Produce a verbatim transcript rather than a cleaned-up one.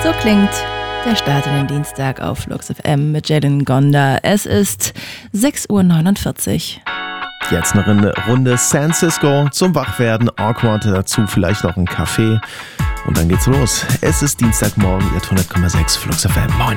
So klingt der Start in den Dienstag auf Flux F M mit Jalen Gonda. Es ist sechs Uhr neunundvierzig. Jetzt noch eine Runde San Cisco zum Wachwerden, Awkward, dazu vielleicht noch ein Kaffee. Und dann geht's los. Es ist Dienstagmorgen, ihr hundert Komma sechs Flux F M. Moin.